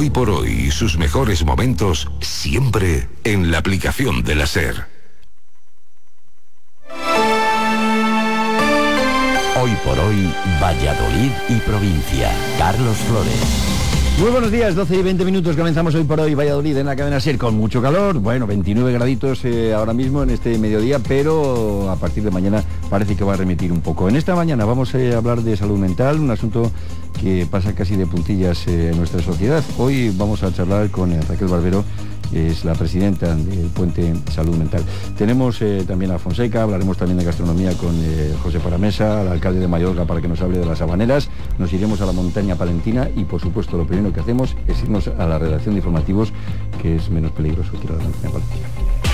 Hoy por hoy y sus mejores momentos siempre en la aplicación de la SER. Hoy por hoy, Valladolid y provincia. Carlos Flores. Muy buenos días, 12 y 20 minutos, comenzamos Hoy por Hoy Valladolid en la cadena SER con mucho calor, bueno, 29 graditos ahora mismo en este mediodía, pero a partir de mañana parece que va a remitir un poco. En esta mañana vamos a hablar de salud mental, un asunto que pasa casi de puntillas en nuestra sociedad. Hoy vamos a charlar con Raquel Barbero, que es la presidenta del Puente Salud Mental. Tenemos también a Fonseca, hablaremos también de gastronomía con José Paramesa, el alcalde de Mallorca, para que nos hable de las habaneras. Nos iremos a la montaña palentina y, por supuesto, lo primero que hacemos es irnos a la redacción de informativos, que es menos peligroso que la montaña palentina.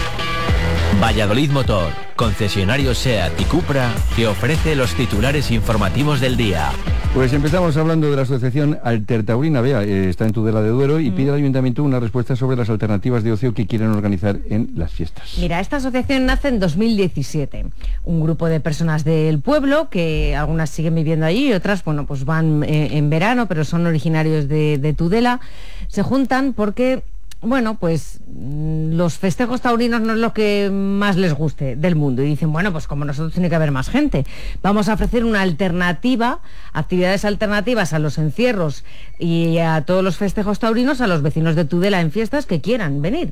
Valladolid Motor, concesionario SEAT y Cupra, que ofrece los titulares informativos del día. Pues empezamos hablando de la asociación Altertaurina, Bea, está en Tudela de Duero y pide al ayuntamiento una respuesta sobre las alternativas de ocio que quieren organizar en las fiestas. Mira, esta asociación nace en 2017. Un grupo de personas del pueblo, que algunas siguen viviendo allí y otras, bueno, pues van en verano, pero son originarios de Tudela, se juntan porque... Bueno, pues los festejos taurinos no es lo que más les guste del mundo. Y dicen, bueno, pues como nosotros tiene que haber más gente. Vamos a ofrecer una alternativa, actividades alternativas a los encierros y a todos los festejos taurinos a los vecinos de Tudela en fiestas que quieran venir.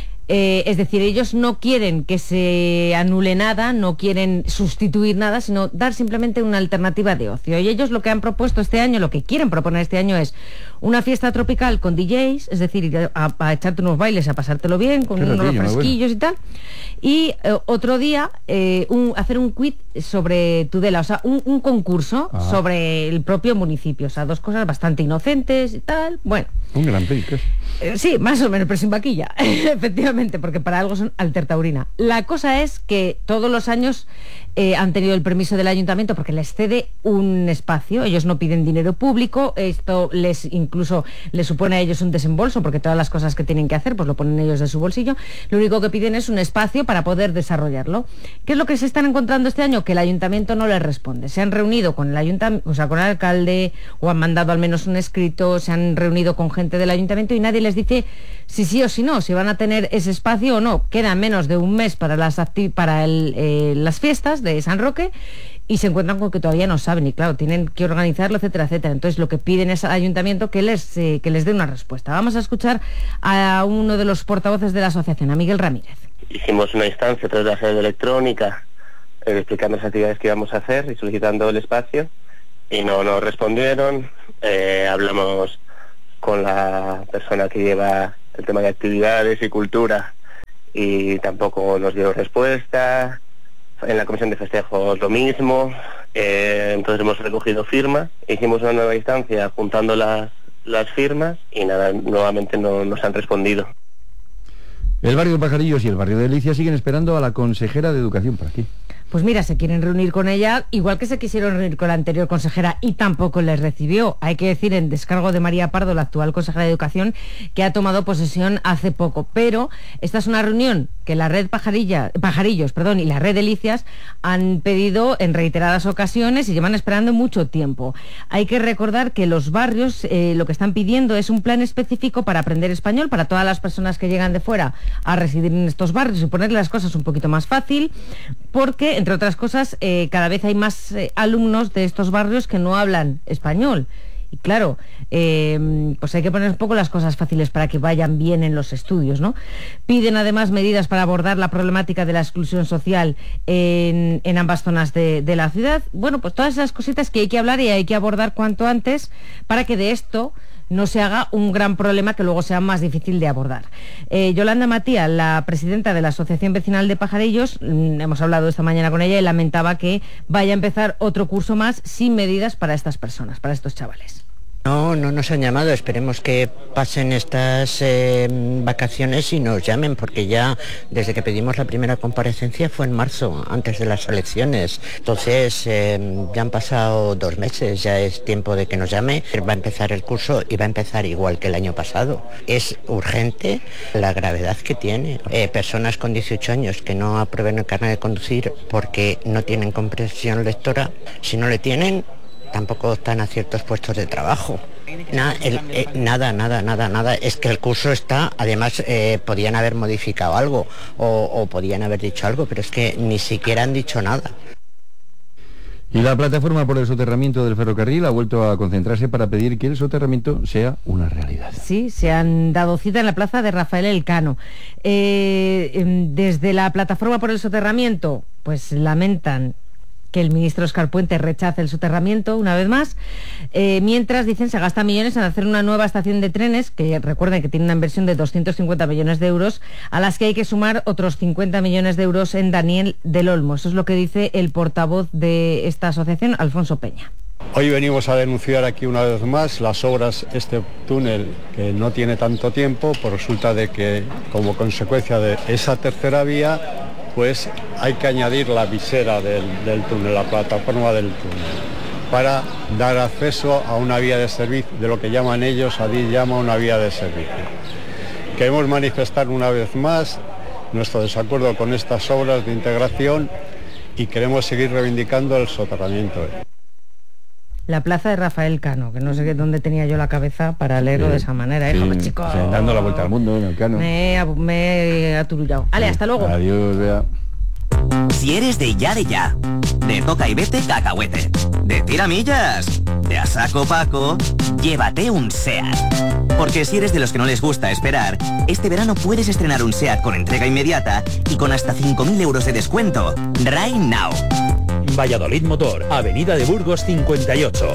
Es decir, ellos no quieren que se anule nada, no quieren sustituir nada, sino dar simplemente una alternativa de ocio. Y ellos lo que han propuesto este año, lo que quieren proponer este año es una fiesta tropical con DJs, es decir, ir a echarte unos bailes, a pasártelo bien, con unos refresquillos y tal. Y otro día hacer un quiz sobre Tudela, o sea, un concurso sobre el propio municipio. O sea, dos cosas bastante inocentes y tal. Bueno. Un gran prix. Sí, más o menos, pero sin vaquilla, efectivamente, porque para algo son Altertaurina. La cosa es que todos los años han tenido el permiso del ayuntamiento porque les cede un espacio, ellos no piden dinero público, esto incluso les supone a ellos un desembolso porque todas las cosas que tienen que hacer pues lo ponen ellos de su bolsillo, lo único que piden es un espacio para poder desarrollarlo. ¿Qué es lo que se están encontrando este año? Que el ayuntamiento no les responde. Se han reunido con el ayuntamiento, o sea, con el alcalde, o han mandado al menos un escrito, se han reunido con gente del ayuntamiento y nadie les dice si sí o si no, si van a tener ese espacio o no. Queda menos de un mes para las fiestas de San Roque y se encuentran con que todavía no saben y claro, tienen que organizarlo, etcétera, etcétera. Entonces lo que piden es al ayuntamiento que les dé una respuesta. Vamos a escuchar a uno de los portavoces de la asociación, a Miguel Ramírez. Hicimos una instancia a través de la sede electrónica explicando las actividades que íbamos a hacer y solicitando el espacio y no nos respondieron. Hablamos con la persona que lleva el tema de actividades y cultura y tampoco nos dio respuesta. En la comisión de festejos lo mismo. Entonces hemos recogido firmas, hicimos una nueva instancia juntando las firmas y nada, nuevamente no nos han respondido. El barrio de Pajarillos y el barrio de Delicias siguen esperando a la consejera de Educación por aquí. Pues mira, se quieren reunir con ella, igual que se quisieron reunir con la anterior consejera y tampoco les recibió. Hay que decir, en descargo de María Pardo, la actual consejera de Educación, que ha tomado posesión hace poco. Pero esta es una reunión que la red Pajarillos y la red Delicias han pedido en reiteradas ocasiones y llevan esperando mucho tiempo. Hay que recordar que los barrios lo que están pidiendo es un plan específico para aprender español para todas las personas que llegan de fuera a residir en estos barrios y ponerle las cosas un poquito más fácil, porque entre otras cosas, cada vez hay más alumnos de estos barrios que no hablan español. Y claro, pues hay que poner un poco las cosas fáciles para que vayan bien en los estudios, ¿no? Piden además medidas para abordar la problemática de la exclusión social en ambas zonas de la ciudad. Bueno, pues todas esas cositas que hay que hablar y hay que abordar cuanto antes para que de esto no se haga un gran problema que luego sea más difícil de abordar. Yolanda Matía, la presidenta de la Asociación Vecinal de Pajarillos, hemos hablado esta mañana con ella y lamentaba que vaya a empezar otro curso más sin medidas para estas personas, para estos chavales. No nos han llamado, esperemos que pasen estas vacaciones y nos llamen, porque ya desde que pedimos la primera comparecencia fue en marzo, antes de las elecciones. Entonces ya han pasado 2 meses, ya es tiempo de que nos llame. Va a empezar el curso y va a empezar igual que el año pasado. Es urgente la gravedad que tiene. Personas con 18 años que no aprueben el carnet de conducir porque no tienen comprensión lectora, si no le tienen, tampoco optan a ciertos puestos de trabajo. Nada. Es que el curso está, además podían haber modificado algo o podían haber dicho algo, pero es que ni siquiera han dicho nada. Y la plataforma por el soterramiento del ferrocarril ha vuelto a concentrarse para pedir que el soterramiento sea una realidad. Sí, se han dado cita en la plaza de Rafael Elcano. Desde la plataforma por el soterramiento, pues lamentan que el ministro Óscar Puente rechace el soterramiento una vez más, mientras dicen se gasta millones en hacer una nueva estación de trenes, que recuerden que tiene una inversión de 250 millones de euros, a las que hay que sumar otros 50 millones de euros en Daniel del Olmo. Eso es lo que dice el portavoz de esta asociación, Alfonso Peña. Hoy venimos a denunciar aquí una vez más las obras, este túnel que no tiene tanto tiempo, pues resulta de que como consecuencia de esa tercera vía, pues hay que añadir la visera del túnel, la plataforma del túnel, para dar acceso a una vía de servicio, de lo que llaman ellos, Adif llama una vía de servicio. Queremos manifestar una vez más nuestro desacuerdo con estas obras de integración y queremos seguir reivindicando el soterramiento. La plaza de Rafael Cano, que no sé dónde tenía yo la cabeza para leerlo de esa manera, sí, joder, chicos. Dando la vuelta al mundo en el Cano. Me he aturullado. Vale, hasta luego. Adiós, Bea. Si eres de ya, de toca y vete cacahuete, de tiramillas, de a saco Paco, llévate un SEAT. Porque si eres de los que no les gusta esperar, este verano puedes estrenar un SEAT con entrega inmediata y con hasta 5.000 euros de descuento. Right now. Valladolid Motor, Avenida de Burgos 58.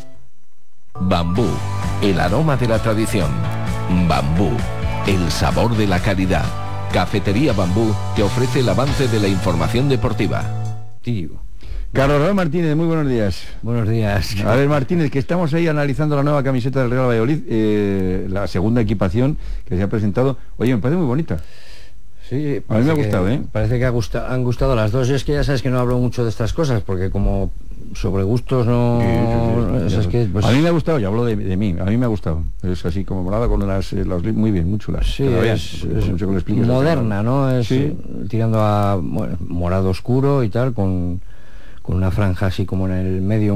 Bambú, el aroma de la tradición. Bambú, el sabor de la calidad. Cafetería Bambú te ofrece el avance de la información deportiva. Tío. Carlos Raúl Martínez, muy buenos días. Buenos días. A ver, Martínez, que estamos ahí analizando la nueva camiseta del Real Valladolid, la segunda equipación que se ha presentado. Oye, me parece muy bonita. Sí, a mí me ha gustado, ¿eh? Parece que han gustado las dos. Y es que ya sabes que no hablo mucho de estas cosas, porque como sobre gustos no... Sí, es que, pues... A mí me ha gustado, yo hablo de mí, a mí me ha gustado. Es así como morada con las muy bien, muy chulas. Sí, es moderna, ¿no? Es tirando a morado oscuro y tal, con una franja así como en el medio.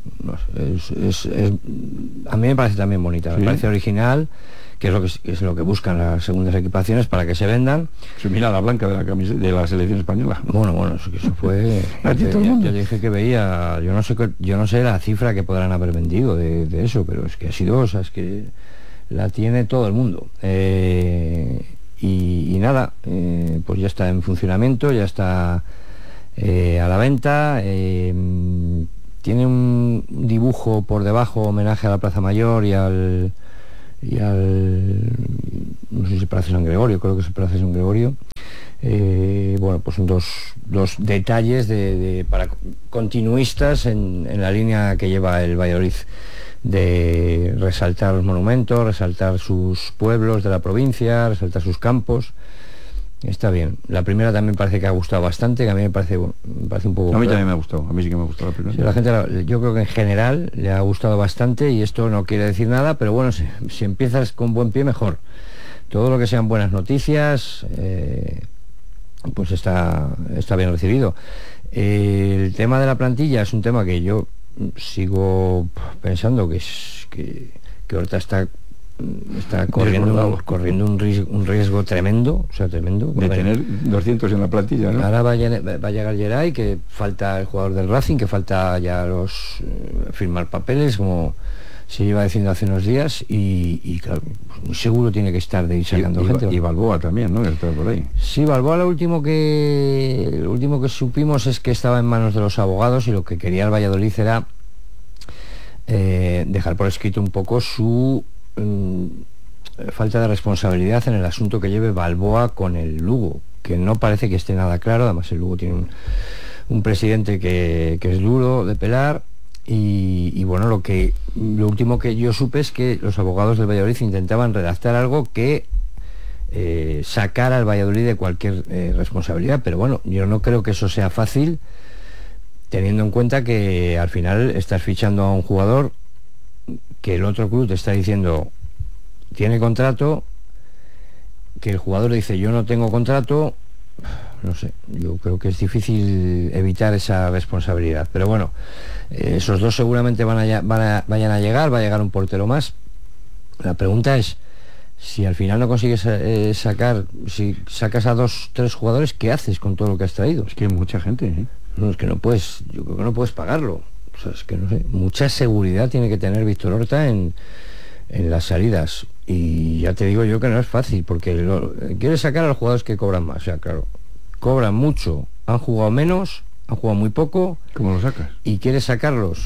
A mí me parece también bonita, me parece original, que es lo que buscan las segundas equipaciones para que se vendan. Sí, mira la blanca de la camiseta de la selección española. Bueno, eso fue. Yo dije que veía, yo no sé la cifra que podrán haber vendido de eso, pero es que ha sido, o sea, es que la tiene todo el mundo. Y nada, pues ya está en funcionamiento, ya está a la venta. Tiene un dibujo por debajo, homenaje a la Plaza Mayor y al no sé si Palacio San Gregorio, creo que es el Palacio San Gregorio. Bueno, pues son dos detalles para continuistas en la línea que lleva el Valladolid, de resaltar los monumentos, resaltar sus pueblos de la provincia, resaltar sus campos. Está bien. La primera también parece que ha gustado bastante, que a mí me parece un poco... A mí también me ha gustado, a mí sí que me ha gustado la primera. Sí, la gente, yo creo que en general le ha gustado bastante, y esto no quiere decir nada, pero bueno, si empiezas con buen pie, mejor. Todo lo que sean buenas noticias, pues está bien recibido. El tema de la plantilla es un tema que yo sigo pensando que ahorita está corriendo un riesgo tremendo, o sea, tremendo. De tener 200 en la plantilla, ¿no? Ahora va a llegar Geray, que falta el jugador del Racing, que falta ya firmar papeles, como se iba diciendo hace unos días, y claro, pues seguro tiene que estar de ir sacando gente. Y Balboa también, ¿no? Está por ahí. Sí, Balboa lo último que supimos es que estaba en manos de los abogados, y lo que quería el Valladolid era dejar por escrito un poco su falta de responsabilidad en el asunto que lleve Balboa con el Lugo, que no parece que esté nada claro. Además, el Lugo tiene un presidente que es duro de pelar, y bueno, lo último que yo supe es que los abogados del Valladolid intentaban redactar algo que sacara al Valladolid de cualquier responsabilidad, pero bueno, yo no creo que eso sea fácil, teniendo en cuenta que al final estás fichando a un jugador que el otro club te está diciendo tiene contrato, que el jugador le dice yo no tengo contrato. no sé, yo creo que es difícil evitar esa responsabilidad, pero bueno, esos dos seguramente vayan a llegar, va a llegar un portero más. La pregunta es, si al final no consigues si sacas a 2-3 jugadores, ¿qué haces con todo lo que has traído? Es que hay mucha gente, ¿eh? No, es que no puedes, yo creo que no puedes pagarlo. O sea, es que no sé, mucha seguridad tiene que tener Víctor Horta en las salidas. Y ya te digo yo que no es fácil, porque quieres sacar a los jugadores que cobran más. O sea, claro, cobran mucho, han jugado menos, han jugado muy poco. ¿Cómo lo sacas? Y quieres sacarlos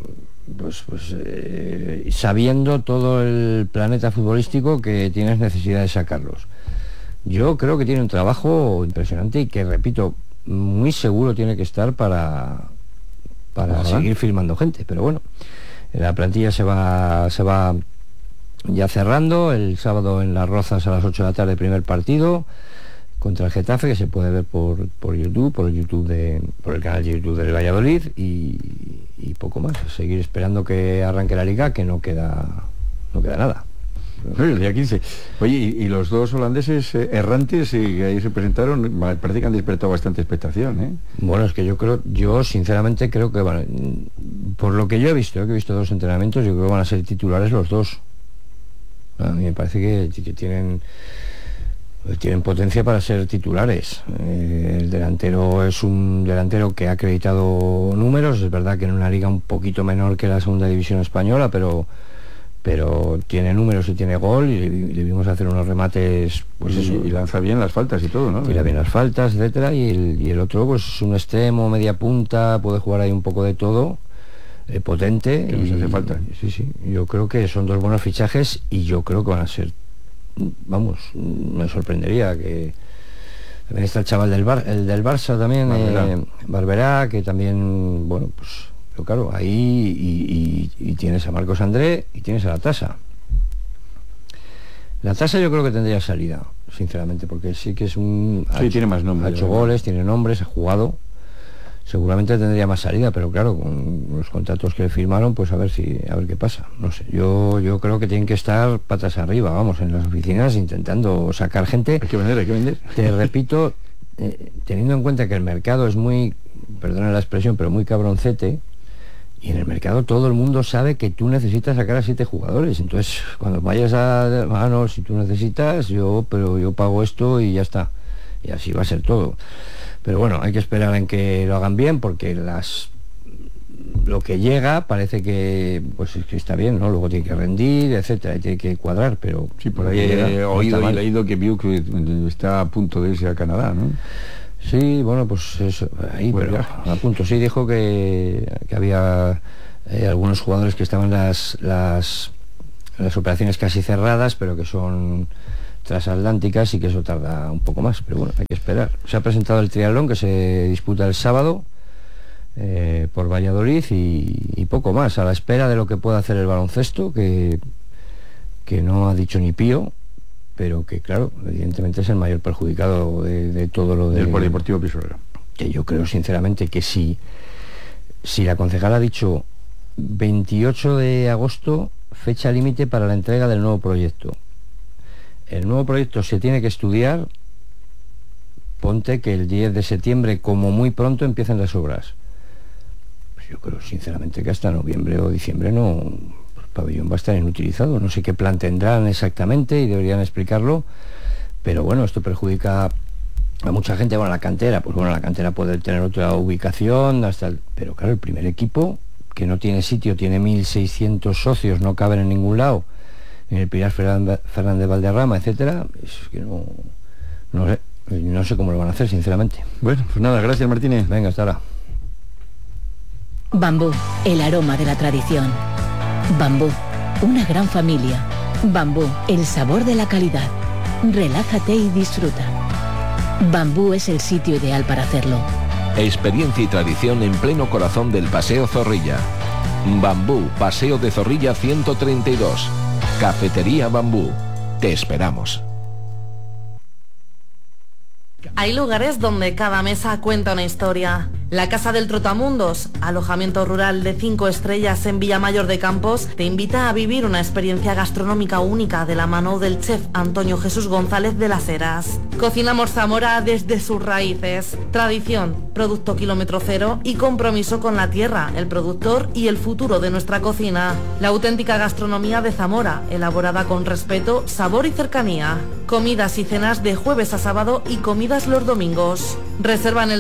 sabiendo todo el planeta futbolístico que tienes necesidad de sacarlos. Yo creo que tiene un trabajo impresionante y que, repito, muy seguro tiene que estar para seguir firmando gente, pero bueno, la plantilla se va ya cerrando. El sábado en Las Rozas a las 8 de la tarde, primer partido contra el Getafe, que se puede ver por YouTube, por el canal de YouTube del Valladolid, y poco más. Seguir esperando que arranque la liga, que no queda nada. El día 15. Oye, y los dos holandeses errantes que ahí se presentaron, parece que han despertado bastante expectación, ¿eh? Bueno, es que yo sinceramente creo que, bueno, por lo que yo he visto 2 entrenamientos, yo creo que van a ser titulares los dos. A mí me parece que tienen potencia para ser titulares. El delantero es un delantero que ha acreditado números. Es verdad que en una liga un poquito menor que la segunda división española, pero tiene números y tiene gol, y le vimos hacer unos remates, pues y, eso, y lanza bien las faltas y todo, ¿no? Tira bien las faltas, etcétera, y el otro pues es un extremo, media punta, puede jugar ahí un poco de todo, potente, que nos hace falta. Sí, yo creo que son 2 buenos fichajes, y yo creo que van a ser, vamos, me sorprendería que también está el chaval del Barça también, Barberá, que también, bueno, pues, pero claro, ahí y tienes a Marcos André y tienes a La Tasa. La Tasa yo creo que tendría salida, sinceramente, porque sí que es tiene más nombres, ha hecho goles, tiene nombres, ha jugado, seguramente tendría más salida, pero claro, con los contratos que le firmaron, pues a ver qué pasa. No sé, yo creo que tienen que estar patas arriba, vamos, en las oficinas intentando sacar gente. Hay que vender. Te repito, teniendo en cuenta que el mercado es muy, perdona la expresión, pero muy cabroncete, y en el mercado todo el mundo sabe que tú necesitas sacar a 7 jugadores. Entonces, cuando vayas no, si tú necesitas, yo pago esto y ya está. Y así va a ser todo. Pero bueno, hay que esperar en que lo hagan bien, porque lo que llega parece que pues es que está bien, ¿no? Luego tiene que rendir, etcétera, y tiene que cuadrar, pero sí, por ahí he oído y leído que Biuk está a punto de irse a Canadá, ¿no? Sí, bueno, pues eso, ahí, pues pero ya. A punto. Sí, dijo que había algunos jugadores que estaban las operaciones casi cerradas, pero que son transatlánticas, y que eso tarda un poco más, pero bueno, hay que esperar. Se ha presentado el triatlón, que se disputa el sábado por Valladolid, y poco más, a la espera de lo que pueda hacer el baloncesto, que no ha dicho ni pío, pero que claro, evidentemente es el mayor perjudicado de todo lo del Polideportivo Pisuerga. Que yo creo sinceramente que si la concejala ha dicho 28 de agosto, fecha límite para la entrega del nuevo proyecto. El nuevo proyecto se tiene que estudiar, ponte que el 10 de septiembre, como muy pronto, empiezan las obras. Pues yo creo sinceramente que hasta noviembre o diciembre el pabellón va a estar inutilizado. No sé qué plan tendrán exactamente y deberían explicarlo, pero bueno, esto perjudica a mucha gente. Bueno, la cantera, pues bueno, la cantera puede tener otra ubicación, pero claro, el primer equipo, que no tiene sitio, tiene 1.600 socios, no caben en ningún lado, en el Pilar Fernández Valderrama, etcétera, es que no sé cómo lo van a hacer, sinceramente. Bueno, pues nada, gracias, Martínez. Venga, hasta ahora. Bambú, el aroma de la tradición. Bambú, una gran familia. Bambú, el sabor de la calidad. Relájate y disfruta. Bambú es el sitio ideal para hacerlo. Experiencia y tradición en pleno corazón del Paseo Zorrilla. Bambú, Paseo de Zorrilla 132. Cafetería Bambú. Te esperamos. Hay lugares donde cada mesa cuenta una historia. La Casa del Trotamundos, alojamiento rural de 5 estrellas en Villamayor de Campos, te invita a vivir una experiencia gastronómica única de la mano del chef Antonio Jesús González de las Heras. Cocinamos Zamora desde sus raíces. Tradición, producto kilómetro cero y compromiso con la tierra, el productor y el futuro de nuestra cocina. La auténtica gastronomía de Zamora, elaborada con respeto, sabor y cercanía. Comidas y cenas de jueves a sábado y comidas los domingos. Reserva en el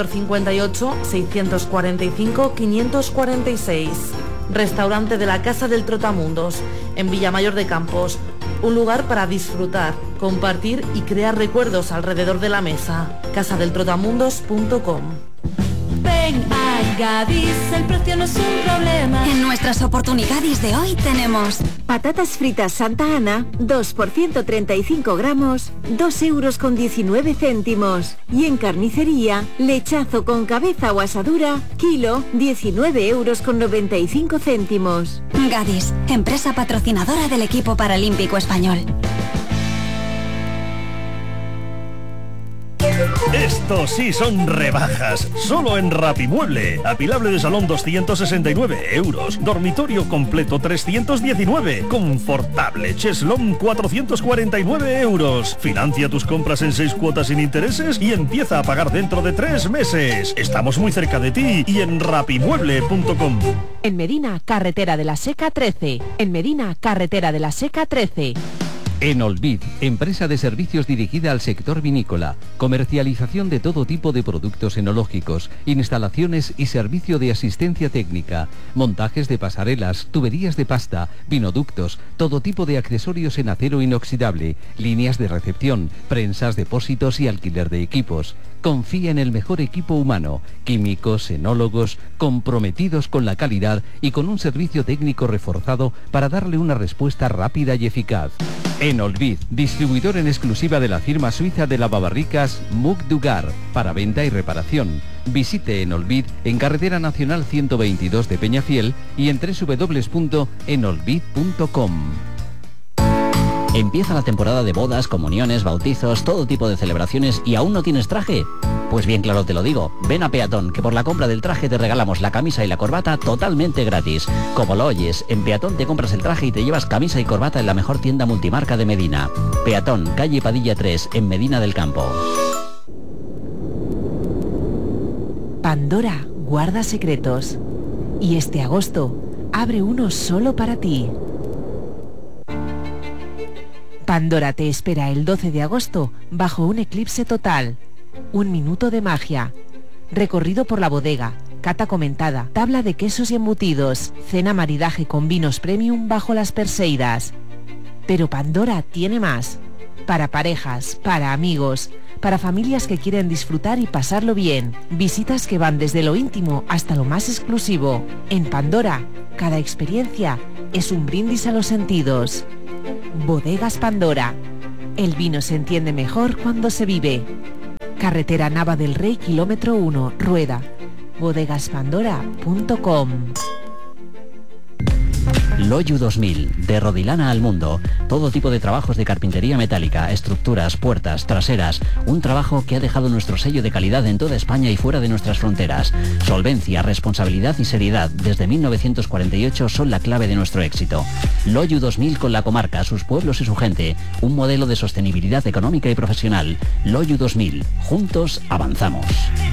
658-645-546. Restaurante de la Casa del Trotamundos, en Villamayor de Campos. Un lugar para disfrutar, compartir y crear recuerdos alrededor de la mesa. casadeltrotamundos.com. Ven a Gadis, el precio no es un problema. En nuestras oportunidades de hoy tenemos patatas fritas Santa Ana, 2 por 135 gramos, 2,19 €. Y en carnicería, lechazo con cabeza o asadura, kilo, 19,95 €. Gadis, empresa patrocinadora del equipo paralímpico español. Estos sí son rebajas, solo en Rapimueble. Apilable de salón 269 €, dormitorio completo 319, confortable cheslón 449 €. Financia tus compras en 6 cuotas sin intereses y empieza a pagar dentro de 3 meses. Estamos muy cerca de ti y en rapimueble.com. En Medina, carretera de la Seca 13. En Medina, carretera de la Seca 13. Enolvid, empresa de servicios dirigida al sector vinícola, comercialización de todo tipo de productos enológicos, instalaciones y servicio de asistencia técnica, montajes de pasarelas, tuberías de pasta, vinoductos, todo tipo de accesorios en acero inoxidable, líneas de recepción, prensas, depósitos y alquiler de equipos. Confía en el mejor equipo humano, químicos, enólogos, comprometidos con la calidad y con un servicio técnico reforzado para darle una respuesta rápida y eficaz. Enolvid, distribuidor en exclusiva de la firma suiza de lavabarricas Muc Dugar, para venta y reparación. Visite Enolvid en Carretera Nacional 122 de Peñafiel y en www.enolvid.com. Empieza la temporada de bodas, comuniones, bautizos, todo tipo de celebraciones y ¿aún no tienes traje? Pues bien claro te lo digo, ven a Peatón, que por la compra del traje te regalamos la camisa y la corbata totalmente gratis. Como lo oyes, en Peatón te compras el traje y te llevas camisa y corbata en la mejor tienda multimarca de Medina. Peatón, calle Padilla 3, en Medina del Campo. Pandora guarda secretos. Y este agosto, abre uno solo para ti. Pandora te espera el 12 de agosto bajo un eclipse total. 1 minuto de magia. Recorrido por la bodega, cata comentada, tabla de quesos y embutidos, cena maridaje con vinos premium bajo las Perseidas. Pero Pandora tiene más. Para parejas, para amigos, para familias que quieren disfrutar y pasarlo bien. Visitas que van desde lo íntimo hasta lo más exclusivo. En Pandora, cada experiencia es un brindis a los sentidos. Bodegas Pandora. El vino se entiende mejor cuando se vive. Carretera Nava del Rey, kilómetro 1, Rueda. bodegaspandora.com. Loyu 2000, de Rodilana al mundo. Todo tipo de trabajos de carpintería metálica, estructuras, puertas, traseras. Un trabajo que ha dejado nuestro sello de calidad en toda España y fuera de nuestras fronteras. Solvencia, responsabilidad y seriedad desde 1948 son la clave de nuestro éxito. Loyu 2000 con la comarca, sus pueblos y su gente. Un modelo de sostenibilidad económica y profesional. Loyu 2000. Juntos avanzamos.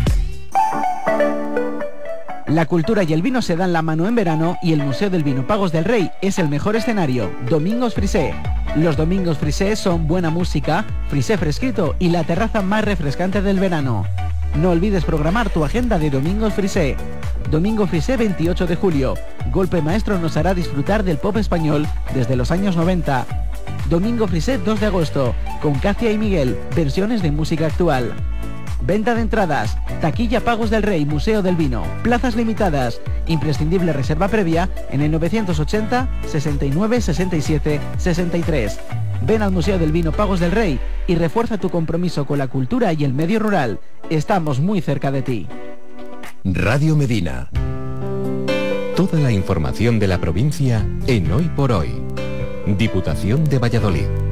La cultura y el vino se dan la mano en verano y el Museo del Vino Pagos del Rey es el mejor escenario. Domingos Frisé. Los Domingos Frisé son buena música, frisé fresquito y la terraza más refrescante del verano. No olvides programar tu agenda de Domingos Frisé. Domingo Frisé 28 de julio. Golpe maestro nos hará disfrutar del pop español desde los años 90. Domingo Frisé 2 de agosto. Con Cacia y Miguel, versiones de música actual. Venta de entradas, taquilla Pagos del Rey, Museo del Vino, plazas limitadas, imprescindible reserva previa en el 980 69 67 63. Ven al Museo del Vino Pagos del Rey y refuerza tu compromiso con la cultura y el medio rural. Estamos muy cerca de ti. Radio Medina. Toda la información de la provincia en Hoy por Hoy. Diputación de Valladolid.